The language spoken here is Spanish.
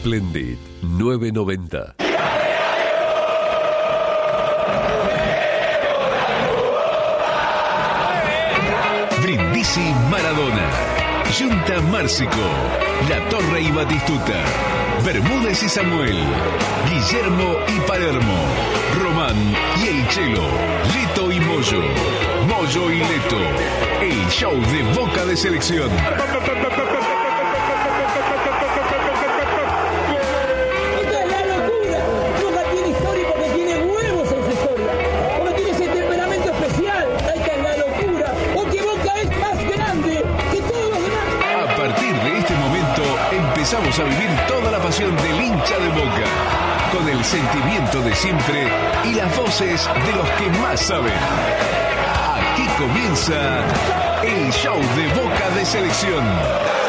Splendid 990. Brindisi Maradona, Junta Márcico, La Torre y Batistuta, Bermúdez y Samuel, Guillermo y Palermo, Román y el Chelo, Leto y Moyo, Moyo y Leto, el show de Boca de Selección. Empezamos a vivir toda la pasión del hincha de Boca, con el sentimiento de siempre y las voces de los que más saben. Aquí comienza el show de Boca de Selección.